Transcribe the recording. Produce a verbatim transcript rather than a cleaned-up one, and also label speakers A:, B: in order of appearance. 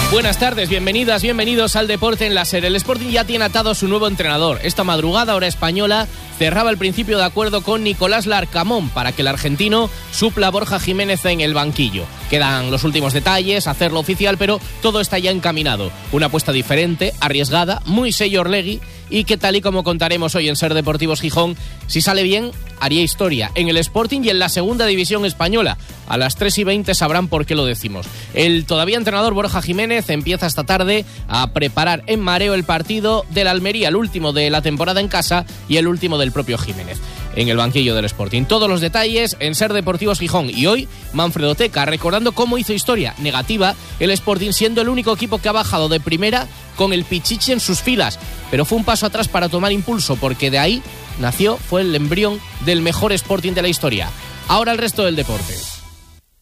A: Buenas tardes, bienvenidas, bienvenidos al Deporte en la SER. El Sporting ya tiene atado a su nuevo entrenador. Esta madrugada, hora española, cerraba el principio de acuerdo con Nicolás Larcamón para que el argentino supla a Borja Jiménez en el banquillo. Quedan los últimos detalles, hacerlo oficial, pero todo está ya encaminado. Una apuesta diferente, arriesgada, muy sello Orlegui, y que tal y como contaremos hoy en SER Deportivos Gijón, si sale bien, haría historia en el Sporting y en la segunda división española. A las tres y veinte sabrán por qué lo decimos. El todavía entrenador Borja Jiménez empieza esta tarde a preparar en mareo el partido del Almería, el último de la temporada en casa y el último del propio Jiménez en el banquillo del Sporting. Todos los detalles en SER Deportivos Gijón. Y hoy, Manfredo Teca, recordando cómo hizo historia negativa el Sporting, siendo el único equipo que ha bajado de primera con el Pichichi en sus filas. Pero fue un paso atrás para tomar impulso, porque de ahí nació, fue el embrión del mejor Sporting de la historia. Ahora el resto del deporte.